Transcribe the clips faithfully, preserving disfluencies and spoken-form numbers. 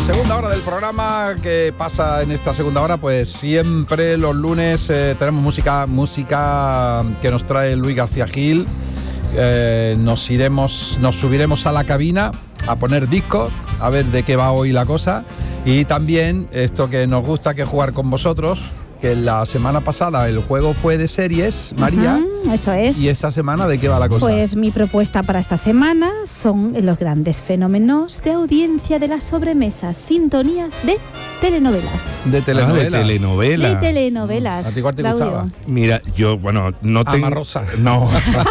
Segunda hora del programa. ¿Qué pasa en esta segunda hora? Pues siempre los lunes eh, tenemos música, música que nos trae Luis García Gil. Eh, nos iremos, nos subiremos a la cabina a poner discos, a ver de qué va hoy la cosa. Y también esto que nos gusta, que es jugar con vosotros, que la semana pasada el juego fue de series, María. Uh-huh, eso es. ¿Y esta semana de qué va la cosa? Pues mi propuesta para esta semana son los grandes fenómenos de audiencia de las sobremesas, sintonías de telenovelas. De telenovelas. Ah, de telenovelas. De telenovelas. ¿A ti cuál te Claudio? gustaba? Mira, yo, bueno, no tengo... Amarrosa. No.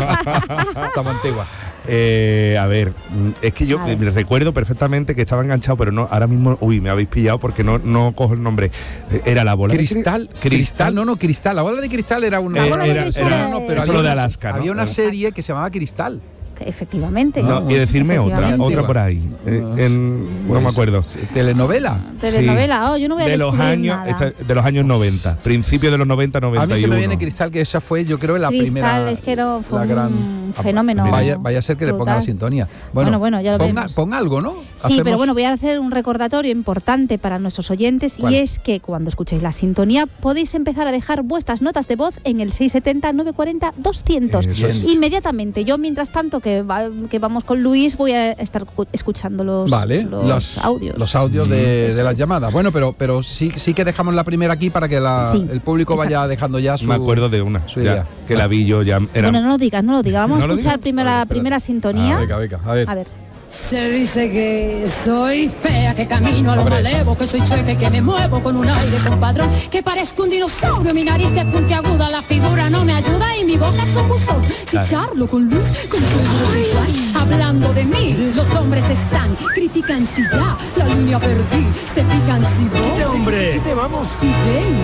Estamos antigua. Eh, a ver, es que yo ver. eh, recuerdo perfectamente que estaba enganchado, pero no, ahora mismo, uy, me habéis pillado porque no, no cojo el nombre. Eh, Era la bola Cristal, de cri- cristal, no, no, Cristal. La bola de cristal era una. Eh, La bola de era- cristal. era- no, no, pero eso había lo de una- Alaska, ¿no? Había una Eh. serie que se llamaba Cristal. Efectivamente. No, y decirme otra, Efectivamente. otra por ahí. Eh, en- no me acuerdo. Sí, telenovela. Telenovela, oh, yo no voy a de los descubrir años, nada. esta- de los años noventa, principios de los noventa, noventa y uno. A mí se me viene Cristal, que esa fue, yo creo, la Cristal, primera. es que era- fue la un gran fenómeno Vaya, vaya a ser que le ponga la brutal. sintonía. Bueno, bueno, ya lo ponga, vemos. Ponga algo, ¿no? Sí, Hacemos- pero bueno, voy a hacer un recordatorio importante para nuestros oyentes. ¿Cuál? Y es que cuando escuchéis la sintonía podéis empezar a dejar vuestras notas de voz en el seis setenta, nueve cuarenta, doscientos. Eso es. Inmediatamente. Yo, mientras tanto que, va- que vamos con Luis, voy a estar cu- escuchando los, Vale, los los audios. Los audios de, Eso de las es. llamadas. Bueno, pero, pero sí, sí que dejamos la primera aquí para que la, Sí, el público vaya exacto. dejando ya su. Me acuerdo de una, su ya, idea. que la vi yo ya. Era, Bueno, no lo digas, no lo digas. Vamos ¿No a lo escuchar digo? primero A ver, la espérate. primera sintonía. Ah, venga, venga, a ver. A ver. Se dice que soy fea, que camino a lo Hombre. malevo, que soy chueca y que me muevo con un aire compadrón, que parezco un dinosaurio, mi nariz de puntiaguda, la figura no me ayuda y mi boca es un buzón. Si charlo con luz, con todo hablando de mí, los hombres están, critican si ya la línea perdí, se pican si voy, hombre! ¿Qué vamos? si ven,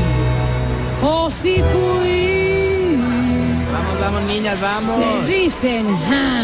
o si fui. Vamos, vamos, niñas, vamos. Se dicen ja,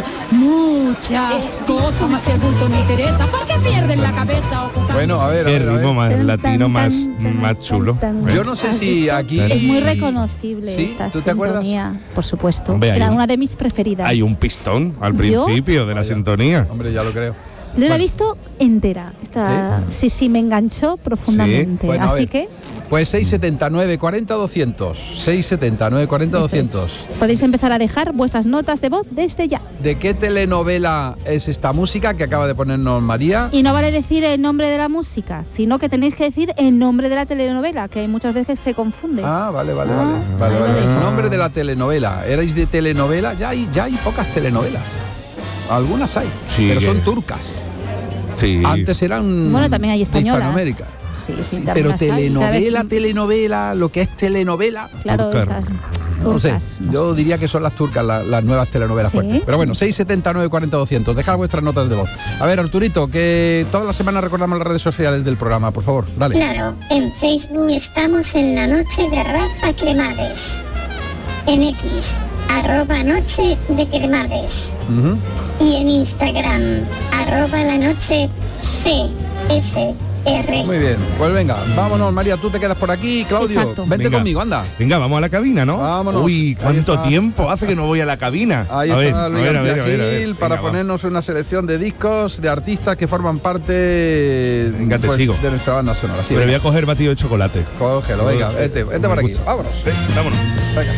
muchas cosas, más si el bulto no interesa, ¿por qué pierden la cabeza? ocupando Bueno, a ver, a Qué ver, a ver. ritmo más Tan, latino, tan, más, tan, más chulo. tan, tan. Yo no sé ¿Has si visto? aquí. Es muy reconocible ¿Sí? esta ¿Tú te acuerdas? sintonía, por supuesto. Hombre, hay Era un- una de mis preferidas. Hay un pistón al ¿Yo? principio de la Vaya. sintonía. Hombre, ya lo creo. Yo la Bueno. he visto entera. Esta, sí. sí, me enganchó profundamente. Bueno, a Así ver. que Pues seis setenta, nueve cuarenta, doscientos. seis setenta, nueve cuarenta, eso es. doscientos. Podéis empezar a dejar vuestras notas de voz desde ya. ¿De qué telenovela es esta música que acaba de ponernos María? Y no vale decir el nombre de la música, sino que tenéis que decir el nombre de la telenovela, que muchas veces se confunde. Ah, vale, vale, Ah, vale. Vale, ahí lo vale. El dejo. nombre de la telenovela. ¿Erais de telenovela? Ya hay, ya hay pocas telenovelas. Algunas hay, Sí, pero que- son turcas. Sí. Antes eran Bueno, también hay de españolas. Hispanoamérica. Sí, sí, Sí, también pero las hay. Cada telenovela, vez- telenovela, lo que es telenovela. Claro, turca. estas No sé, turcas, no yo sé. diría que son las turcas la- las nuevas telenovelas ¿Sí? fuertes. Pero bueno, seis setenta, nueve cuarenta, doscientos. Dejad vuestras notas de voz. A ver, Arturito, que toda la semana recordamos las redes sociales del programa, por favor. Dale. Claro, en Facebook estamos en la noche de Rafa Cremades. En X, arroba noche de Cremades. Ujú. Y en Instagram, arroba la noche C S R. Muy bien, pues venga, vámonos, María, tú te quedas por aquí. Claudio, Exacto. vente Venga. conmigo, anda. Venga, vamos a la cabina, ¿no? Vámonos. Uy, Ahí cuánto está. tiempo hace que no voy a la cabina. Ahí a ver, está a Luis ver, a García ver, a ver, a ver. Gil para Venga, va. ponernos una selección de discos de artistas que forman parte Venga, te pues, sigo. de nuestra banda sonora. Sí, Pero voy venga. a coger batido de chocolate. Cógelo, venga, Eh, vete, vete me por aquí. gusta. Vámonos. Eh, vámonos. Venga.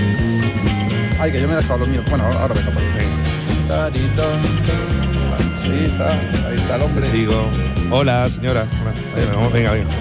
Ay, que yo me he dejado los míos. Bueno, ahora, ahora dejo por ahí. Tarito. Ahí está, ahí está el Te hombre. sigo. Hola, señora. Hola. Venga, vamos, venga, venga.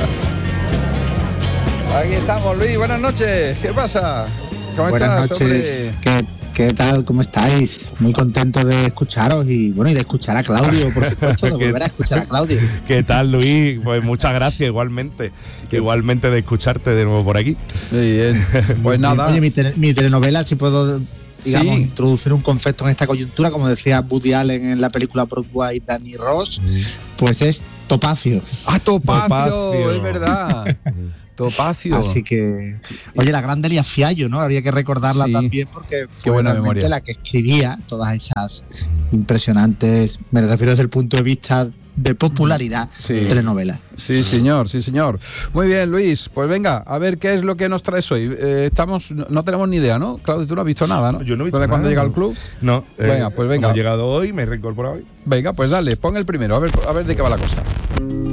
Aquí estamos, Luis. Buenas noches. ¿Qué pasa? ¿Cómo Buenas estás, noches. hombre? ¿Qué, ¿Qué tal? ¿Cómo estáis? Muy contento de escucharos y bueno, y de escuchar a Claudio, por supuesto, de ¿Qué- volver a escuchar a Claudio. ¿Qué tal, Luis? Pues muchas gracias, igualmente. Igualmente de escucharte de nuevo por aquí. Muy bien. Pues nada. Oye, mi, tele- mi telenovela, si puedo, digamos, Sí. introducir un concepto en esta coyuntura, como decía Woody Allen en la película Broadway, Danny Ross, pues es Topacio. Ah, Topacio, Topacio. es verdad. Topacio. Así que, oye, la gran Delia Fiallo, ¿no? Habría que recordarla Sí. también porque fue buena realmente memoria. la que escribía todas esas impresionantes, me refiero desde el punto de vista de popularidad, Sí. telenovelas. Sí, señor, sí, señor. Muy bien, Luis. Pues venga, a ver qué es lo que nos traes hoy. Eh, estamos, no, no tenemos ni idea, ¿no? Claudio, tú no has visto nada, ¿no? Yo no he visto ¿De cuándo nada, llega al no. club? No. eh, Venga, pues venga. como he llegado hoy, me he reincorporado hoy. Venga, pues dale, pon el primero, a ver, a ver de qué va la cosa.